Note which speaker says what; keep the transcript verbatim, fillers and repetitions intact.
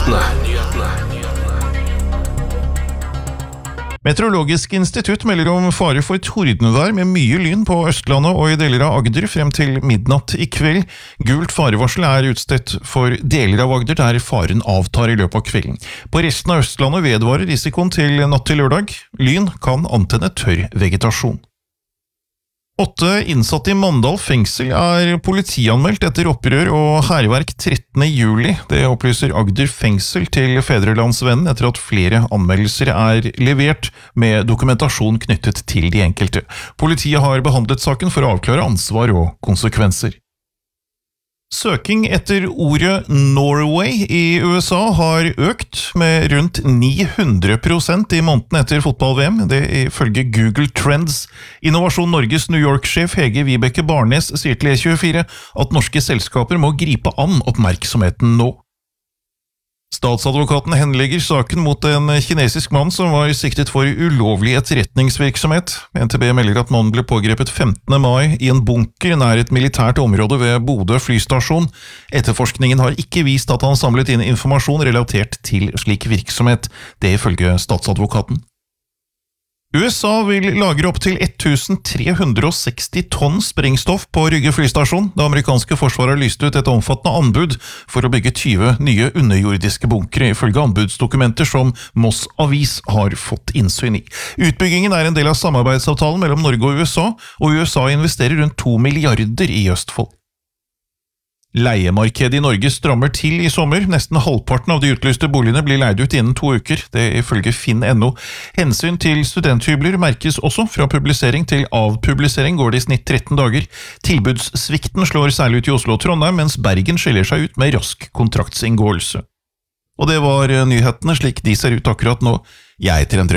Speaker 1: Meteorologisk institutt melder om fare for tordenvær med mye lyn på Østlandet og i deler av Agder frem til midnatt i kveld. Gult farevarsel er utstedt for deler av Agder der faren avtar i løpet av kvelden. På resten av Østlandet vedvarer risikoen til natt til lørdag. Lyn kan antenne tørr vegetasjon. Åtte innsatte i Mandal fengsel er politianmeldt etter opprør og hærverk trettende juli. Det opplyser Agder fengsel til Fedrelandsvennen etter at flere anmeldelser er levert med dokumentasjon knyttet til de enkelte. Politiet har behandlet saken for å avklare ansvar og konsekvenser. Søking etter ordet Norway i U S A har økt med rundt ni hundre prosent i måneden etter fotball-V M. Det ifølge Google Trends. Innovasjon Norges New York-sjef Hege Vibeke Barnes sier til E tjuefire at norske selskaper må gripe an oppmerksomheten nå. Statsadvokaten henlegger saken mot en kinesisk mann som var siktet for ulovlig etterretningsvirksomhet. N T B melder at mannen ble pågrepet femtende mai i en bunker nær et militært område ved Bodø flystasjon. Etterforskningen har ikke vist at han samlet inn informasjon relatert til slik virksomhet, det ifølge statsadvokaten. U S A vil lagre opp til tolv hundre seksti tonn sprengstoff på Rygge flystasjon. Det amerikanske forsvaret har lyst ut et omfattende anbud for å bygge tyve nye underjordiske bunkere, ifølge anbudsdokumenter som Moss Avis har fått innsyn i. Utbyggingen er en del av samarbeidsavtalen mellom Norge og U S A, og U S A investerer rundt to milliarder i Østfold. Leiemarkedet i Norge strammer til i sommer. Nesten halvparten av de utlyste boligene blir leid ut innen to uker, det ifølge Finn punktum no. Hensyn til studenthybler merkes også. Fra publisering til avpublisering går det i snitt tretten dager. Tilbudssvikten slår særlig ut i Oslo og Trondheim, mens Bergen skiller seg ut med rask kontraktsinngåelse. Og det var nyhetene slik de ser ut akkurat nå. Jeg heter Endre